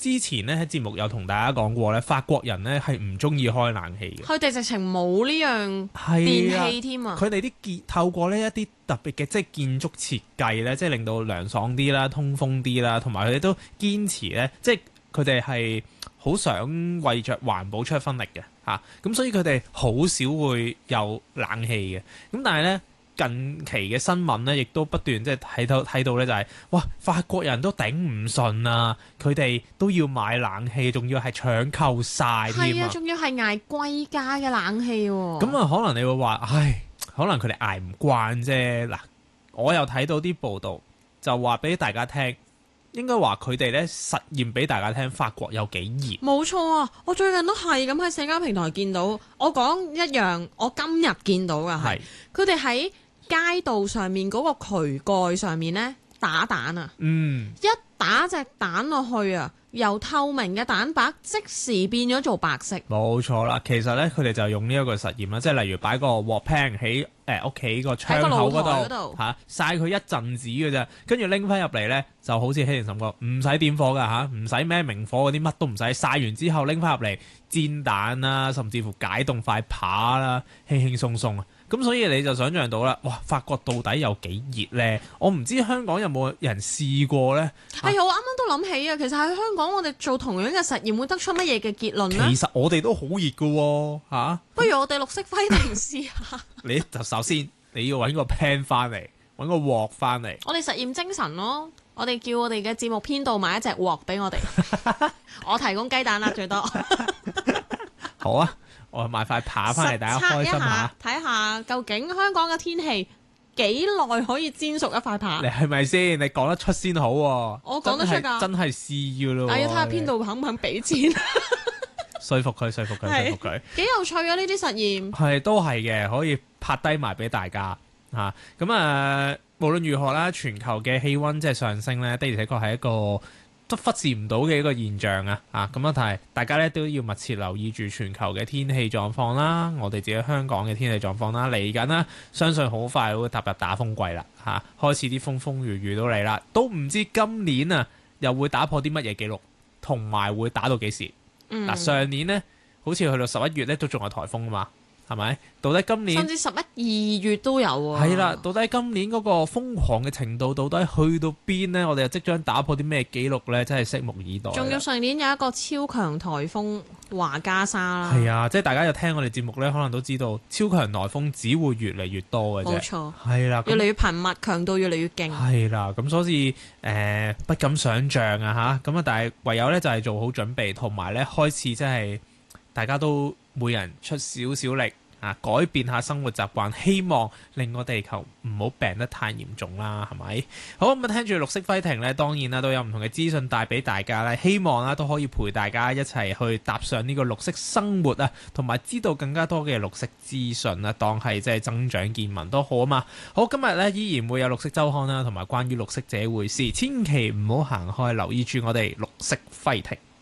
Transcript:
之前咧喺節目有同大家講過咧，法國人咧係唔中意開冷氣嘅。 佢哋直情冇呢樣係電器添啊！ 佢哋啲透過呢一啲特別嘅即係建築設計咧，即係令到涼爽啲啦、通風啲啦，同埋佢哋都堅持咧，即係佢哋係好想為着環保出一分力嘅嚇。咁所以佢哋好少會有冷氣嘅。咁但係咧。近期嘅新聞咧，亦都不斷即係睇到咧，就係哇，法國人都頂唔順啊！佢哋都要買冷氣，仲要係搶購晒添啊！ 仲要係捱貴價嘅冷氣喎。 咁啊，可能你會話，唉，可能佢哋捱唔慣啫。嗱，我又睇到啲報道，就話俾大家聽，應該話佢哋咧實驗俾大家聽，法國有幾熱。 冇錯啊！我最近都係咁喺社交平台見到，我講一樣，我今日見到嘅係佢哋喺街道上面嗰個渠蓋上面咧打蛋啊！一打隻蛋落去啊，由透明嘅蛋白即時變咗做白色。 冇錯啦，其實咧佢哋就用呢一個實驗啦，即係例如擺個鑊 pan 喺屋企個窗口嗰度嚇曬佢一陣子嘅啫，跟住拎翻入嚟咧就好似希田嬸講，唔使點火㗎嚇，唔使咩明火嗰啲乜都唔使，曬完之後拎翻入嚟煎蛋啦，甚至乎解凍塊扒啦，輕輕鬆鬆啊！咁所以你就想象到啦，哇！法國到底有幾熱呢？我唔知香港有冇人試過呢？ 係啊，我啱啱都諗起啊，其實喺香港我哋做同樣嘅實驗會得出乜嘢嘅結論呢？ 其實我哋都好熱㗎喎，嚇！ 不如我哋綠色輝婷試下。 你就首先你要揾個 pan 翻嚟，揾個鑊翻嚟。 我哋實驗精神咯，我哋叫我哋嘅節目編導買一隻鑊俾我哋，我提供雞蛋啦最多。 好啊！我買塊扒翻嚟，大家開心下， 睇下究竟香港嘅天氣幾耐可以煎熟一塊扒？ 你係咪先？你講得出先好喎。 我講得出㗎， 真係試㗎咯。 但要睇下編導肯唔肯俾錢。 說服佢。 幾有趣啊！呢啲實驗係都係嘅，可以拍低埋俾大家嚇。咁無論如何啦，全球嘅氣温即係上升咧，的而且確係一個都忽視唔到嘅一個現象啊！咁但係大家咧都要密切留意住全球嘅天氣狀況啦，我哋自己香港嘅天氣狀況啦，嚟緊啦，相信好快會踏入打風季啦開始啲風風雨雨都嚟啦，都唔知今年啊又會打破啲乜嘢記錄，同埋會打到幾時？上年呢，好似去到11月咧都仲有颱風啊嘛，係咪？到底今年甚至11、2月都有啊。 係啦，到底今年嗰個瘋狂嘅程度到底去到邊呢？我哋又即將打破啲咩紀錄呢？真係拭目以待。 仲要上年有一個超強颱風華加莎啦。 係啊，即係大家有聽我哋節目呢，可能都知道超強颱風只會越嚟越多嘅啫。 冇錯。 係啦， 越嚟越頻密，強度越嚟越勁。 係啦，咁所以不敢想像啊嚇，咁啊但係唯有呢，就係做好準備，同埋呢開始真係大家都每人出少少力。改變下生活習慣，希望令個地球唔好病得太嚴重啦，係咪？好咁啊，聽住綠色輝婷呢，當然啦都有唔同嘅資訊帶俾大家啦，希望啦都可以陪大家一齊去踏上呢個綠色生活啊，同埋知道更加多嘅綠色資訊啊，當係即係增長見聞都好啊嘛。好，今日呢依然會有綠色週刊啦，同埋關於綠色這回事，千祈唔好行開，留意住我哋綠色輝婷。